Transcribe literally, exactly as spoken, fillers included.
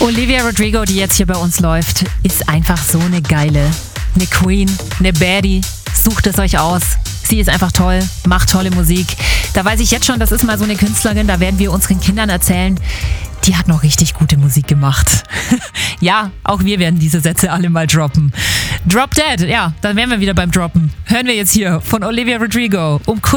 Olivia Rodrigo, die jetzt hier bei uns läuft, ist einfach so eine geile, eine Queen, eine Baddie. Sucht es euch aus. Sie ist einfach toll, macht tolle Musik. Da weiß ich jetzt schon, das ist mal so eine Künstlerin, da werden wir unseren Kindern erzählen, die hat noch richtig gute Musik gemacht. Ja, auch wir werden diese Sätze alle mal droppen. Drop Dead, ja, dann wären wir wieder beim Droppen. Hören wir jetzt hier von Olivia Rodrigo um